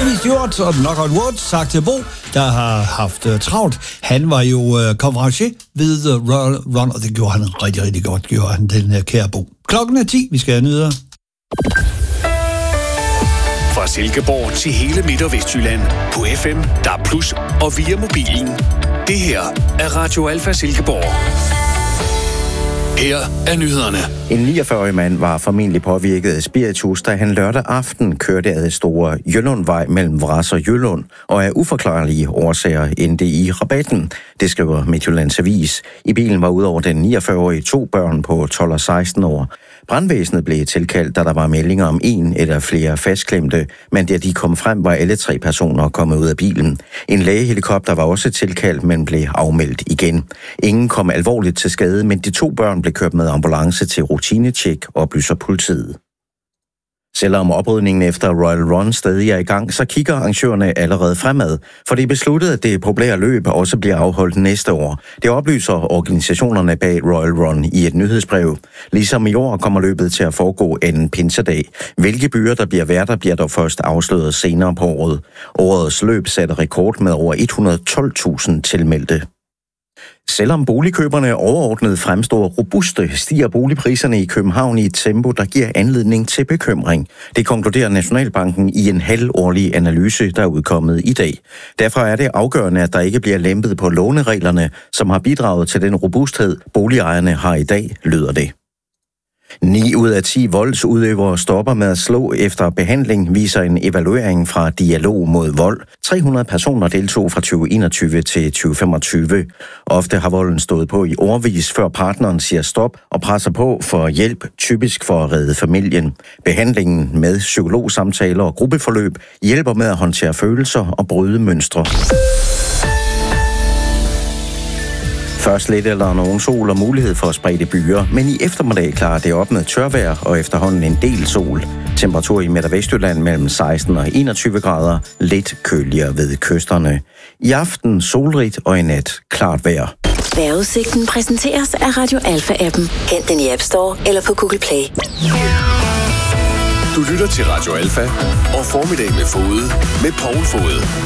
Jimmy Stewart og Knock on Wood, sagt til Bo, der har haft travlt. Han var jo konferencier ved Royal Run, og det gjorde han rigtig, rigtig godt, gjorde han, den her kære Bo. Klokken er 10, vi skal have nyheder. Fra Silkeborg til hele Midt- og Vestjylland på FM, DAB+, og via mobilen. Det her er Radio Alfa Silkeborg. Her er nyhederne. En 49-årig mand var formentlig påvirket af spiritus, da han lørdag aften kørte ad store Jøllundvej mellem Vras og Jøllund, og af uforklarlige årsager endte i rabatten. Det skriver Midtjyllands Avis. I bilen var udover den 49-årige 2 børn på 12 og 16 år. Brandvæsenet blev tilkaldt, da der var meldinger om 1 eller flere fastklemte, men da de kom frem, var alle 3 personer kommet ud af bilen. En lægehelikopter var også tilkaldt, men blev afmeldt igen. Ingen kom alvorligt til skade, men de 2 børn blev kørt med ambulance til rutinetjek, oplyser politiet. Selvom oprydningen efter Royal Run stadig er i gang, så kigger arrangørerne allerede fremad, for det er besluttet, at det populære løb også bliver afholdt næste år. Det oplyser organisationerne bag Royal Run i et nyhedsbrev. Ligesom i år kommer løbet til at foregå en pinsedag. Hvilke byer, der bliver værter, bliver dog først afsløret senere på året. Årets løb satte rekord med over 112.000 tilmeldte. Selvom boligkøberne overordnet fremstår robuste, stiger boligpriserne i København i et tempo, der giver anledning til bekymring. Det konkluderer Nationalbanken i en halvårlig analyse, der er udkommet i dag. Derfor er det afgørende, at der ikke bliver lempet på lånereglerne, som har bidraget til den robusthed, boligejerne har i dag, lyder det. 9 ud af 10 voldsudøvere stopper med at slå efter behandling, viser en evaluering fra Dialog mod Vold. 300 personer deltog fra 2021 til 2025. Ofte har volden stået på i årevis, før partneren siger stop og presser på for hjælp, typisk for at redde familien. Behandlingen med psykologsamtaler og gruppeforløb hjælper med at håndtere følelser og bryde mønstre. Først lidt eller nogen sol og mulighed for spredte byer, men i eftermiddag klarer det op med tørvejr og efterhånden en del sol. Temperatur i Midt- og Vestjylland mellem 16 og 21 grader, lidt køligere ved kysterne. I aften solrigt og i nat klart vejr. Vejrudsigten præsenteres af Radio Alfa-appen. Hent den i App Store eller på Google Play. Du lytter til Radio Alfa og Formiddag med Fode med Poul Fode.